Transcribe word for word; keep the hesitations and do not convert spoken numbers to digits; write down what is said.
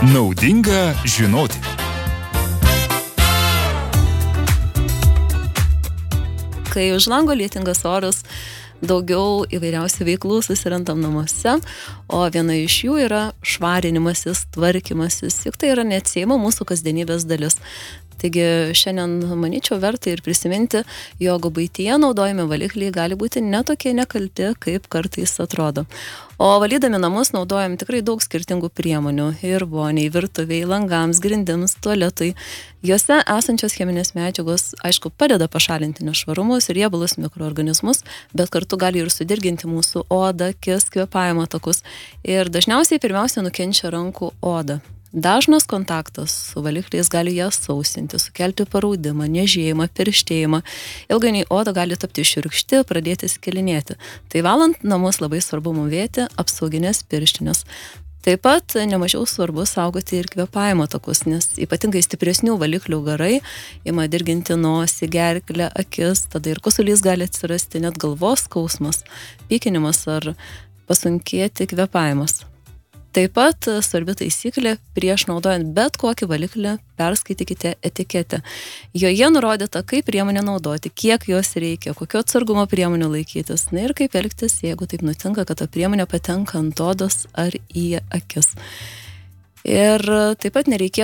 Naudinga žinoti. Kai už lango lietingas oras, daugiau įvairiausių veiklų susirandam namuose, o viena iš jų yra švarinimasis, tvarkymasis, juk tai yra neatsiejama mūsų kasdienybės dalis. Taigi šiandien, manyčiau, verta ir prisiminti, jog buityje naudojami valikliai gali būti netokie nekalti, kaip kartais atrodo. O valydami namus naudojam tikrai daug skirtingų priemonių ir voniai, virtuviai, langams, grindims, tualetui. Juose esančios cheminės medžiagos, aišku, padeda pašalinti nešvarumus ir riebalus mikroorganizmus, bet kartu gali ir sudirginti mūsų odą, akis, kvėpavimo takus. Ir dažniausiai pirmiausia nukenčia rankų oda. Dažnas kontaktas su valikliais gali ją sausinti, sukelti paraudimą, niežėjimą, perštėjimą. Ilgainiui oda gali tapti šiurkšti, pradėti skilinėti. Tai valant namus labai svarbu mūvėti apsauginės pirštinės. Taip pat nemažiau svarbu saugoti ir kvėpavimo takus, nes ypatingai stipresnių valiklių garai ima dirginti nosį, gerklę, akis, tada ir kosulys gali atsirasti, net galvos skausmas, pykinimas ar pasunkėti kvėpavimas. Taip pat svarbi taisyklė, prieš naudojant bet kokį valiklį, perskaitykite etiketę. Joje nurodyta, kaip priemonę naudoti, kiek jos reikia, kokio atsargumo priemonių laikytis, na ir kaip elgtis, jeigu taip nutinka, kad ta priemonė patenka ant odos ar į akis. Ir taip pat nereikėtų